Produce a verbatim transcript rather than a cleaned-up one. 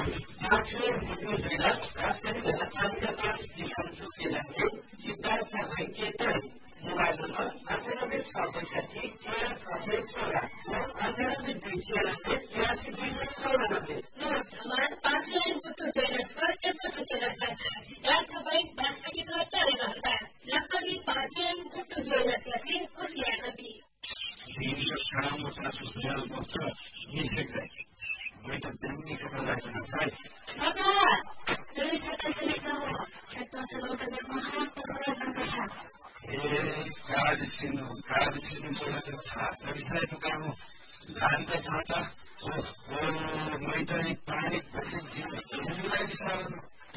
Actually, Venezuela's Catholic Catholic Islamic Finland, Siddhartha Vanketa, mobile number, Anthony Sabasati, Kira Sasura, Anthony Dixon, Yasi Dixon. No, हमारे पास ये input तो genus पर input तो genus है। सिद्धार्थ भाई basket का तारे रहता है। लकड़ी पास ये इनपुट तो जेनस है। उस लेयर भी। ये काम उसका सुधार होता है। ये शिक्षा है। मैं तो दिन का पता करता है। बाबा, तेरे छात्र से लिखा हो। छात्रों से लोग तो महान तरह करते हैं। ये कार्ड सिंह, कार्ड सिंह बोला तो था। तभी से तो काम लाने का था। ओ, ओ, मैं तो एक पानी पसंद थी। ये भी मैं भी सारा